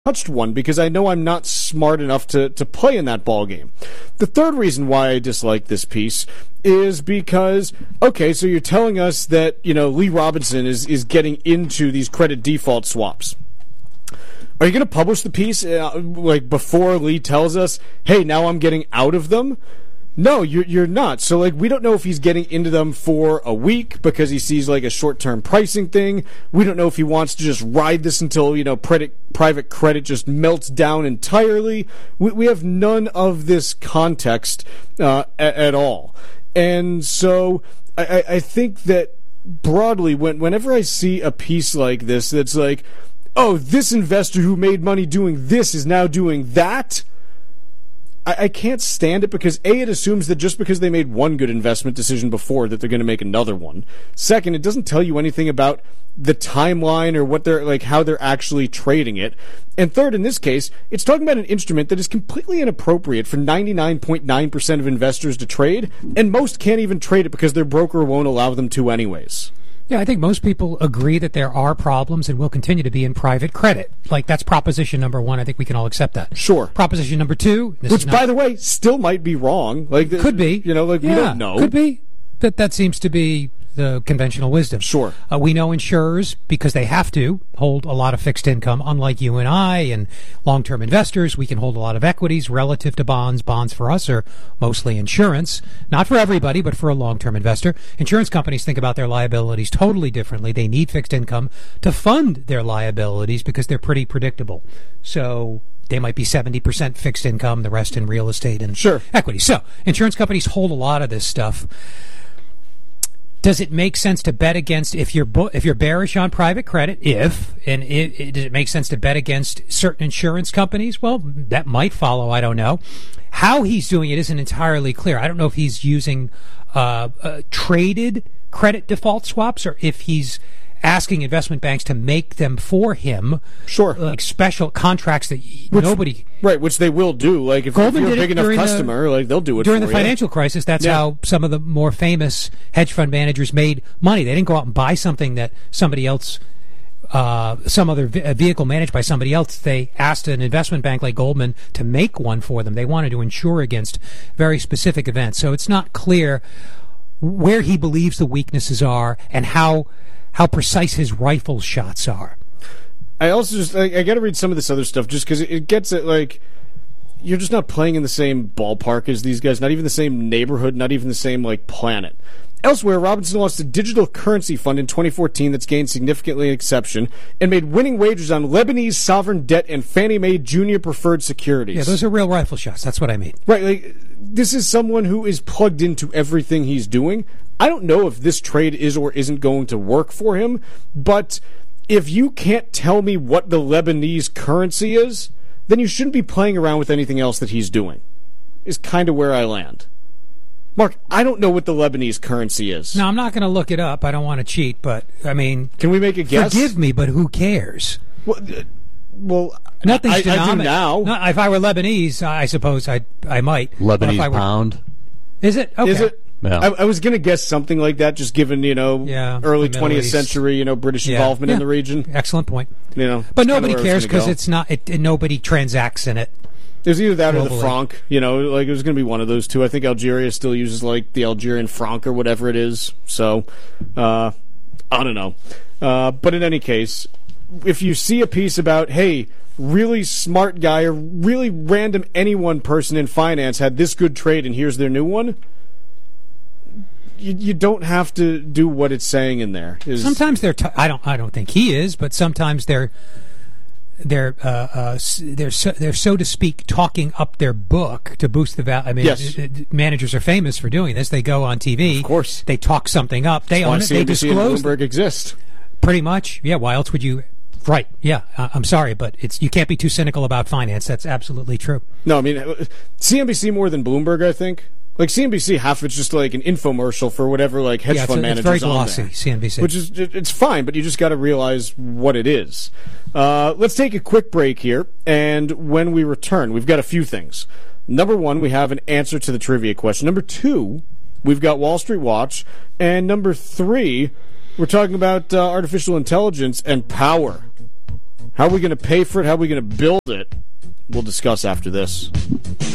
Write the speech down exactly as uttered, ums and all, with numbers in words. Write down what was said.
touched one because I know I'm not smart enough to, to play in that ball game. The third reason why I dislike this piece is because, okay, so you're telling us that, you know, Lee Robinson is, is getting into these credit default swaps. Are you going to publish the piece uh, like before Lee tells us, hey, now I'm getting out of them? No, you're, you're not. So, like, we don't know if he's getting into them for a week because he sees, like, a short-term pricing thing. We don't know if he wants to just ride this until, you know, private, private credit just melts down entirely. We, we have none of this context uh, at, at all. And so I, I think that broadly, when, whenever I see a piece like this that's like, oh, this investor who made money doing this is now doing that, I, I can't stand it because, A, it assumes that just because they made one good investment decision before that they're going to make another one. Second, it doesn't tell you anything about the timeline or what they're like, how they're actually trading it. And third, in this case, it's talking about an instrument that is completely inappropriate for ninety-nine point nine percent of investors to trade, and most can't even trade it because their broker won't allow them to anyways. Yeah, I think most people agree that there are problems and will continue to be in private credit. Like, that's proposition number one. I think we can all accept that. Sure. Proposition number two. This Which, is not, by the way, still might be wrong. Like, could be. You know, like, yeah, we don't know. Could be. That, that seems to be the conventional wisdom. Sure. Uh, we know insurers, because they have to, hold a lot of fixed income. Unlike you and I and long-term investors, we can hold a lot of equities relative to bonds. Bonds for us are mostly insurance. Not for everybody, but for a long-term investor. Insurance companies think about their liabilities totally differently. They need fixed income to fund their liabilities because they're pretty predictable. So they might be seventy percent fixed income, the rest in real estate and sure. equity. So insurance companies hold a lot of this stuff. Does it make sense to bet against, if you're if you're bearish on private credit, if, and it, it, does it make sense to bet against certain insurance companies? Well, that might follow. I don't know. How he's doing it isn't entirely clear. I don't know if he's using uh, uh, traded credit default swaps or if he's asking investment banks to make them for him. Sure. Like special contracts that which, nobody... Right, which they will do. Like, if, if you're a big enough customer, the, like they'll do it During for the you. financial crisis, that's yeah. how some of the more famous hedge fund managers made money. They didn't go out and buy something that somebody else... Uh, some other vi- vehicle managed by somebody else. They asked an investment bank like Goldman to make one for them. They wanted to insure against very specific events. So it's not clear where he believes the weaknesses are and how how precise his rifle shots are. I also just I, I got to read some of this other stuff just because it, it gets it like you're just not playing in the same ballpark as these guys, not even the same neighborhood, not even the same like planet. Elsewhere, Robinson launched a digital currency fund in twenty fourteen that's gained significantly exception and made winning wagers on Lebanese sovereign debt and Fannie Mae junior preferred securities. Yeah, those are real rifle shots. That's what I mean. Right, like this is someone who is plugged into everything he's doing. I don't know if this trade is or isn't going to work for him, but if you can't tell me what the Lebanese currency is, then you shouldn't be playing around with anything else that he's doing, is kind of where I land. Mark, I don't know what the Lebanese currency is. No, I'm not going to look it up. I don't want to cheat, but, I mean... Can we make a guess? Forgive me, but who cares? Well, uh, well Nothing's I, I do now. No, if I were Lebanese, I suppose I I might. Lebanese if I were, pound. Is it? Okay. Is it? Yeah. I, I was going to guess something like that, just given, you know, yeah, early twentieth century, you know, British yeah. involvement yeah. in the region. Excellent point. You know, but nobody kind of cares because go. it's not. It, it, nobody transacts in it. There's either that globally. or the franc. You know, like it was going to be one of those two. I think Algeria still uses like the Algerian franc or whatever it is. So, uh, I don't know. Uh, but in any case, if you see a piece about, hey, really smart guy or really random anyone person in finance had this good trade and here's their new one, you, you don't have to do what it's saying in there. Is, sometimes they're. T- I don't. I don't think he is, but sometimes they're. They're uh, uh, they're so, they're so to speak talking up their book to boost the value. I mean, yes. uh, managers are famous for doing this. They go on T V, of course. They talk something up. They own it. C N B C they disclose. And Bloomberg exist. Pretty much, yeah. Why else would you? Right, yeah. Uh, I'm sorry, but it's you can't be too cynical about finance. That's absolutely true. No, I mean C N B C more than Bloomberg, I think. Like C N B C, half of it's just like an infomercial for whatever like hedge yeah, fund it's, managers it's very on glossy, there, C N B C, which is it's fine, but you just got to realize what it is. Uh, let's take a quick break here, and when we return, we've got a few things. Number one, we have an answer to the trivia question. Number two, we've got Wall Street Watch, and number three, we're talking about uh, artificial intelligence and power. How are we going to pay for it? How are we going to build it? We'll discuss after this.